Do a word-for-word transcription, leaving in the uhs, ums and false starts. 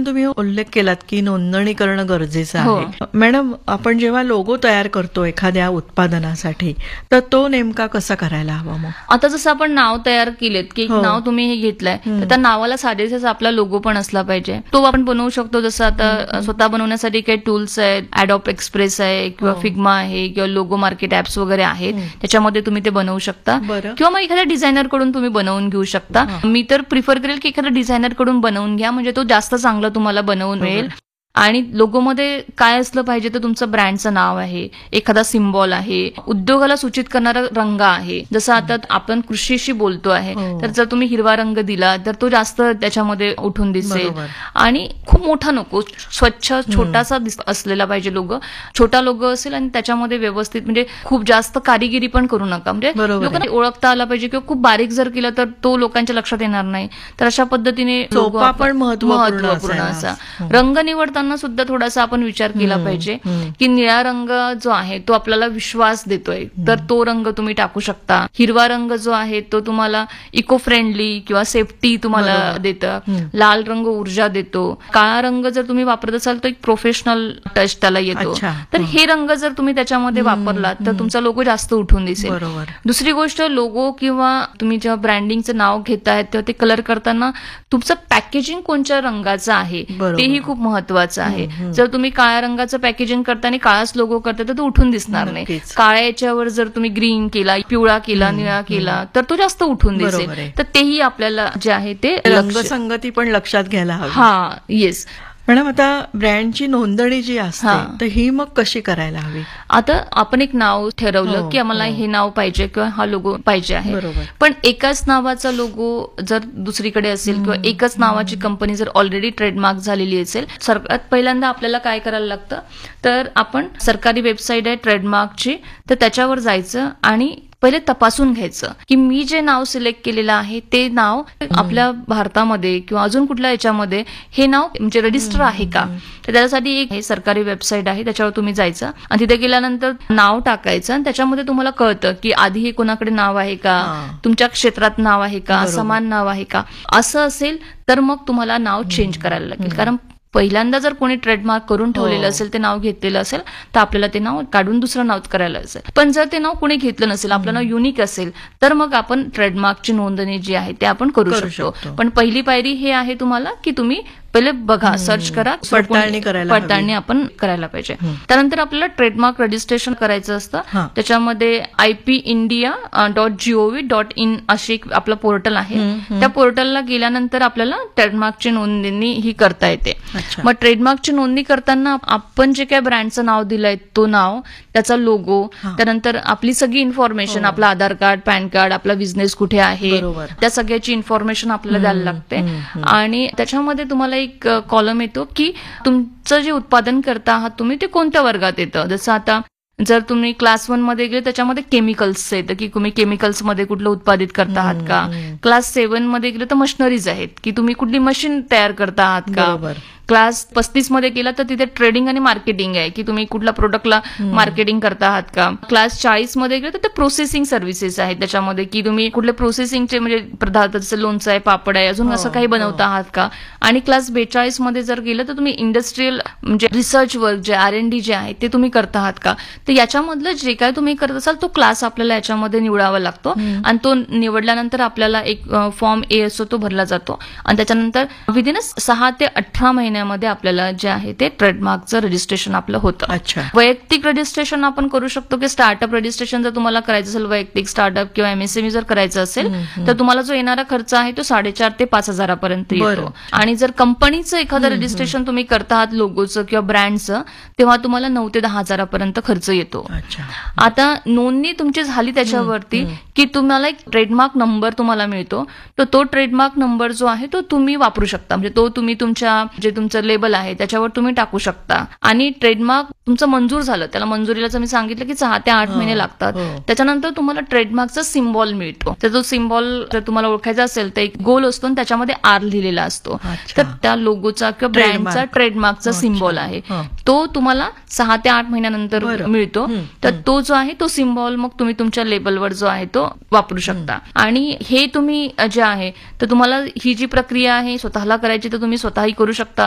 तुम्ही उल्लेख केलात की नोंदणी करणं गरजेचं हो. आहे. मॅडम, आपण जेव्हा लोगो तयार करतो एखाद्या उत्पादनासाठी, तर तो नेमका कसा करायला हवा मग? आता जसं आपण नाव तयार केलेत की एक हो. नाव तुम्ही हे घेतलंय, हम्म. तर त्या नावाला साजेसाच आपला लोगो पण असला पाहिजे. तो आपण बनवू शकतो. जसं आता स्वतः बनवण्यासाठी काही टूल्स आहेत, ॲडोब एक्सप्रेस आहे किंवा हो. फिग्मा आहे किंवा लोगो मार्केट ऍप्स वगैरे आहेत, हम्म. त्याच्यामध्ये तुम्ही ते बनवू शकता. बरं. किंवा मग एखाद्या डिझायनर कडून तुम्ही बनवून घेऊ शकता. हा. मी तर प्रिफर करेल की एखाद्या डिझायनर कडून बनवून घ्या, म्हणजे तो जास्त चांगला तुम्हाला बनवून मिळेल. आणि लोगोमध्ये काय असलं पाहिजे, तर तुमचं ब्रँडचं नाव आहे, एखादा सिम्बॉल आहे, उद्योगाला सूचित करणारा रंग आहे. जसं आता आपण कृषीशी बोलतो आहे, हो. तर जर तुम्ही हिरवा रंग दिला तर तो जास्त त्याच्यामध्ये उठून दिसेल. बरोबर. आणि खूप मोठा नको, स्वच्छ छोटासा दिस- असलेला पाहिजे लोगो. छोटा लोगो असेल आणि त्याच्यामध्ये व्यवस्थित, म्हणजे खूप जास्त कारिगिरी पण करू नका, म्हणजे बरोबर आहे. लोकांना ओळखता आला पाहिजे. किंवा खूप बारीक जर केलं तर तो लोकांच्या लक्षात येणार नाही. तर अशा पद्धतीने सोपा लोगो आपण- पण महत्त्वपूर्ण महत्त्वपूर्ण असायला. असा. हं. रंग निवडताना सुद्धा थोडासा आपण विचार केला हम्म, पाहिजे हम्म. की निळा रंग जो आहे तो आपल्याला विश्वास देतोय, तर तो रंग तुम्ही टाकू शकता. हिरवा रंग जो आहे तो तुम्हाला इको फ्रेंडली किंवा सेफ्टी तुम्हाला बरोबर. देतं. हम्म. लाल रंग ऊर्जा देतो. काळा रंग जर तुम्ही वापरत असाल तर एक प्रोफेशनल टच त्याला येतो. अच्छा. तर हं. हे रंग जर तुम्ही त्याच्यामध्ये हम्म, वापरलात तर हम्म. तुमचा लोगो जास्त उठून दिसेल. बरोबर. दुसरी गोष्ट, लोगो किंवा तुम्ही जेव्हा ब्रँडिंगचं नाव घेताय तेव्हा ते कलर करताना तुमचं पॅकेजिंग कोणत्या रंगाचं आहे बरोबर. तेही खूप महत्वाचं आहे. हम्म, हम्म. जर तुम्ही काळ्या रंगाचं पॅकेजिंग करताना काळाच लोगो करता तर तो उठून दिसणार नाही. नक्कीच. काळ्या याच्यावर जर तुम्ही ग्रीन केला, पिवळा केला, निळा केला तर तो जास्त उठून बरोबर दिसेल. आहे. तर तेही आपल्याला जे आहे ते लक्ष- रंगसंगती पण लक्षात घ्यायला हवी. हा येस. मॅडम, आता ब्रँडची नोंदणी जी असते, हा. तर ही मग कशी करायला हवी? आता आपण एक नाव ठरवलं हो, की आम्हाला हो. हे नाव पाहिजे किंवा हा लोगो पाहिजे आहे. बरोबर. पण एकाच नावाचा लोगो जर दुसरीकडे असेल किंवा एकच नावाची कंपनी जर ऑलरेडी ट्रेडमार्क झालेली असेल, सर्वात पहिल्यांदा आपल्याला काय करायला लागतं, तर आपण सरकारी वेबसाईट आहे ट्रेडमार्कची, तर त्याच्यावर जायचं आणि पहिले तपासून घ्यायचं की मी जे नाव सिलेक्ट केलेलं आहे ते नाव आपल्या भारतामध्ये किंवा अजून कुठल्या याच्यामध्ये हे नाव म्हणजे रजिस्टर आहे का. तर त्याच्यासाठी एक हे सरकारी वेबसाईट आहे, त्याच्यावर तुम्ही जायचं आणि तिथे गेल्यानंतर नाव टाकायचं आणि त्याच्यामध्ये तुम्हाला कळतं की आधी हे कोणाकडे नाव आहे का, हा. तुमच्या क्षेत्रात नाव आहे का, बरोबर. समान नाव आहे का. असं असेल तर मग तुम्हाला नाव चेंज करायला लागेल. कारण पहिल्यांदा जर कोणी ट्रेडमार्क करून ठेवलेलं हो. असेल, ते नाव घेतलेलं असेल, तर आपल्याला ते नाव काढून दुसरं नाव करायला असेल. पण जर ते नाव कोणी घेतलं नसेल, आपलं नाव युनिक असेल, तर मग आपण ट्रेडमार्कची नोंदणी जी आहे ते आपण करू करू शकतो. शकतो. पण पहिली पायरी हे आहे तुम्हाला की तुम्ही पहिले बघा, सर्च करा, पडताळणी करायला हवी. पडताळणी आपण करायला पाहिजे. हं. त्यानंतर आपल्याला ट्रेडमार्क रजिस्ट्रेशन करायचं असतं. हा. त्याच्यामध्ये I P India dot G O V dot in अशी एक आपलं पोर्टल आहे. हं, हं. त्या पोर्टलला गेल्यानंतर आपल्याला ट्रेडमार्कची नोंदणी ही करता येते. अच्छा. मग ट्रेडमार्कची नोंदणी करताना आपण जे काय ब्रँडचं नाव दिलंय तो नाव, त्याचा लोगो, हा. त्यानंतर आपली सगळी इन्फॉर्मेशन, हो. आपलं आधार कार्ड, पॅन कार्ड, आपला बिझनेस कुठे आहे, बरोबर. त्या सगळ्याची इन्फॉर्मेशन आपल्याला द्यायला लागते. हम्म, हम्म. आणि त्याच्यामध्ये तुम्हाला एक कॉलम येतो की तुमचं जे उत्पादन करता आहात तुम्ही ते कोणत्या वर्गात येतं. जसं आता जर तुम्ही क्लास वन मध्ये गेले त्याच्यामध्ये केमिकल्स येतं की तुम्ही केमिकल्स मध्ये कुठलं उत्पादित करता आहात का. हम्म. क्लास सेव्हन मध्ये गेलं तर मशिनरीज आहेत की तुम्ही कुठली मशीन तयार करता आहात का. बरोबर. क्लास पस्तीस मध्ये गेला तर तिथे ट्रेडिंग आणि मार्केटिंग आहे की तुम्ही कुठल्या प्रोडक्टला मार्केटिंग करता आहात का. क्लास चाळीस मध्ये गेलं तर ते प्रोसेसिंग सर्व्हिसेस आहेत त्याच्यामध्ये की तुम्ही कुठले प्रोसेसिंगचे म्हणजे पदार्थ जसं लोणचं आहे, पापड आहे, अजून हो, असं काही बनवता आहात का. आणि क्लास बेचाळीस मध्ये जर गेलं तर तुम्ही इंडस्ट्रीयल म्हणजे रिसर्च वर्क जे आर एन डी जे आहे ते तुम्ही करता आहात का. तर याच्यामधलं जे काय तुम्ही करत असाल तो क्लास आपल्याला याच्यामध्ये निवडावा लागतो आणि तो निवडल्यानंतर आपल्याला एक फॉर्म ए असतो तो भरला जातो आणि त्याच्यानंतर विदिन सहा ते अठरा महिन्यामध्ये आपल्याला जे आहे ते ट्रेडमार्कचं रजिस्ट्रेशन आपलं होतं. अच्छा. वैयक्तिक रजिस्ट्रेशन आपण करू शकतो की स्टार्टअप रजिस्ट्रेशन जर तुम्हाला करायचं असेल, वैयक्तिक स्टार्टअप किंवा एमएसएमई जर करायचं असेल तर तुम्हाला जो येणारा खर्च आहे तो साडेचार ते पाच हजारापर्यंत येतो. बरं. आणि जर कंपनीचं एखादं रजिस्ट्रेशन तुम्ही करता आहात लोगोचं किंवा ब्रँडचं, तेव्हा तुम्हाला नऊ ते दहा हजारापर्यंत खर्च येतो. अच्छा. आता नोंदणी तुमची झाली त्याच्यावरती की तुम्हाला एक ट्रेडमार्क नंबर तुम्हाला मिळतो. तर तो ट्रेडमार्क नंबर जो आहे तो तुम्ही वापरू शकता. म्हणजे तो तुम्ही तुमच्या जे तुमचं लेबल आहे त्याच्यावर तुम्ही टाकू शकता. आणि ट्रेडमार्क तुमचं मंजूर झालं, त्याला मंजुरीला जर मी सांगितलं की सहा ते आठ महिने लागतात, हो. त्याच्यानंतर तुम्हाला ट्रेडमार्कचा सिम्बॉल मिळतो. तर तो सिम्बॉल जर तुम्हाला ओळखायचा असेल तर एक गोल असतो आणि त्याच्यामध्ये आर लिहिलेला असतो. अच्छा. तर त्या लोगोचा किंवा ब्रँडचा ट्रेडमार्क. ट्रेडमार्कचा अच्छा. सिम्बॉल आहे हा. तो तुम्हाला सहा ते आठ महिन्यानंतर बरं. मिळतो. हम्म, तर तो जो आहे तो सिम्बॉल मग तुम्ही तुमच्या लेबलवर जो आहे तो वापरू शकता. आणि हे तुम्ही जे आहे तर तुम्हाला ही जी प्रक्रिया आहे स्वतःला करायची तर तुम्ही स्वतःही करू शकता.